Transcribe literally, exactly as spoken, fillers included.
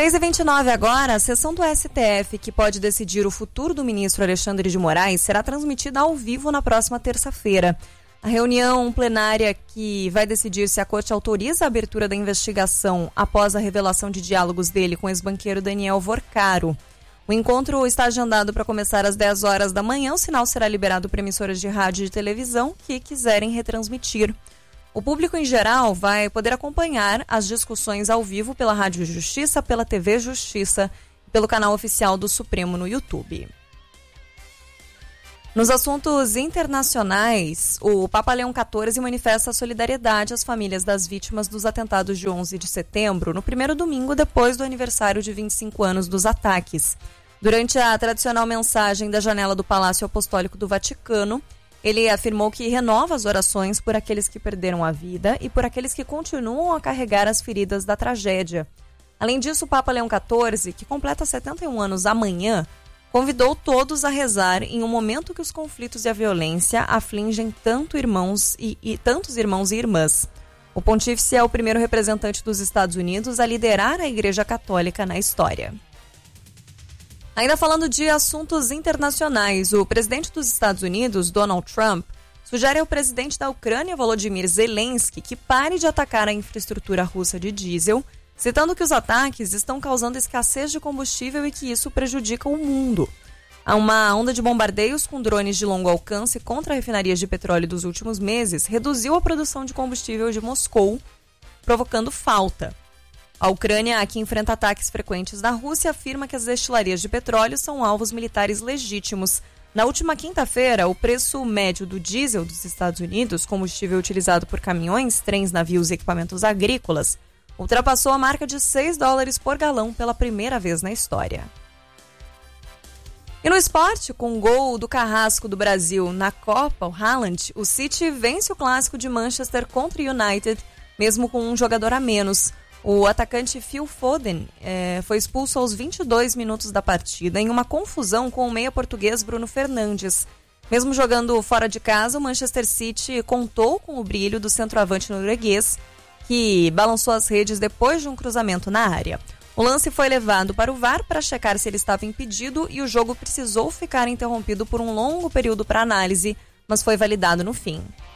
três e vinte e nove agora, a sessão do S T F, que pode decidir o futuro do ministro Alexandre de Moraes, será transmitida ao vivo na próxima terça-feira. A reunião plenária que vai decidir se a corte autoriza a abertura da investigação após a revelação de diálogos dele com o ex-banqueiro Daniel Vorcaro. O encontro está agendado para começar às dez horas da manhã. O sinal será liberado para emissoras de rádio e de televisão que quiserem retransmitir. O público em geral vai poder acompanhar as discussões ao vivo pela Rádio Justiça, pela T V Justiça e pelo canal oficial do Supremo no YouTube. Nos assuntos internacionais, o Papa Leão quatorze manifesta solidariedade às famílias das vítimas dos atentados de onze de setembro, no primeiro domingo depois do aniversário de vinte e cinco anos dos ataques. Durante a tradicional mensagem da janela do Palácio Apostólico do Vaticano, ele afirmou que renova as orações por aqueles que perderam a vida e por aqueles que continuam a carregar as feridas da tragédia. Além disso, o Papa Leão quatorze, que completa setenta e um anos amanhã, convidou todos a rezar em um momento que os conflitos e a violência afligem tanto irmãos e, e, tantos irmãos e irmãs. O pontífice é o primeiro representante dos Estados Unidos a liderar a Igreja Católica na história. Ainda falando de assuntos internacionais, o presidente dos Estados Unidos, Donald Trump, sugere ao presidente da Ucrânia, Volodymyr Zelensky, que pare de atacar a infraestrutura russa de diesel, citando que os ataques estão causando escassez de combustível e que isso prejudica o mundo. Há uma onda de bombardeios com drones de longo alcance contra refinarias de petróleo dos últimos meses reduziu a produção de combustível de Moscou, provocando falta. A Ucrânia, que enfrenta ataques frequentes da Rússia, afirma que as destilarias de petróleo são alvos militares legítimos. Na última quinta-feira, o preço médio do diesel dos Estados Unidos, combustível utilizado por caminhões, trens, navios e equipamentos agrícolas, ultrapassou a marca de seis dólares por galão pela primeira vez na história. E no esporte, com o gol do carrasco do Brasil na Copa, o Haaland, o City vence o clássico de Manchester contra o United, mesmo com um jogador a menos. O atacante Phil Foden eh, foi expulso aos vinte e dois minutos da partida em uma confusão com o meia português Bruno Fernandes. Mesmo jogando fora de casa, o Manchester City contou com o brilho do centroavante norueguês, que balançou as redes depois de um cruzamento na área. O lance foi levado para o V A R para checar se ele estava impedido e o jogo precisou ficar interrompido por um longo período para análise, mas foi validado no fim.